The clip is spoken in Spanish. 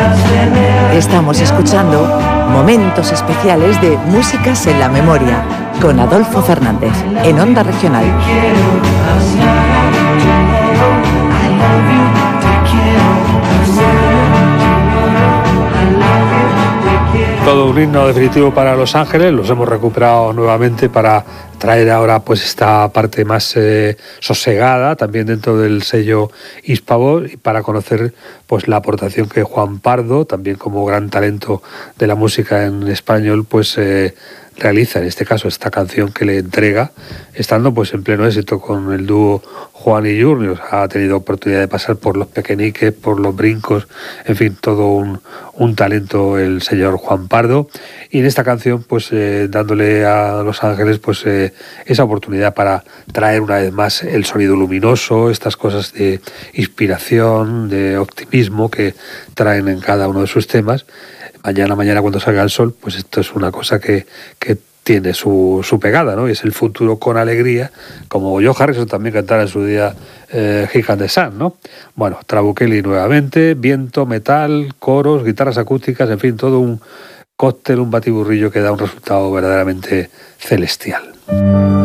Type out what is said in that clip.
Estamos escuchando momentos especiales de Músicas en la Memoria con Adolfo Fernández en Onda Regional. Todo un himno definitivo para Los Ángeles, los hemos recuperado nuevamente para traer ahora pues esta parte más sosegada, también dentro del sello Hispavox, y para conocer pues la aportación que Juan Pardo, también como gran talento de la música en español, pues realiza, en este caso esta canción que le entrega, estando pues en pleno éxito con el dúo Juan y Junior. Ha tenido oportunidad de pasar por Los Pequeñiques, por Los Brincos, en fin, todo un talento el señor Juan Pardo, y en esta canción pues dándole a Los Ángeles pues esa oportunidad para traer una vez más el sonido luminoso, estas cosas de inspiración, de optimismo que traen en cada uno de sus temas. Mañana cuando salga el sol, pues esto es una cosa que tiene su pegada, ¿no? Y es el futuro con alegría, como George Harrison también cantara en su día Here Comes the Sun, ¿no? Bueno, Trabuchelli nuevamente, viento, metal, coros, guitarras acústicas, en fin, todo un cóctel, un batiburrillo que da un resultado verdaderamente celestial.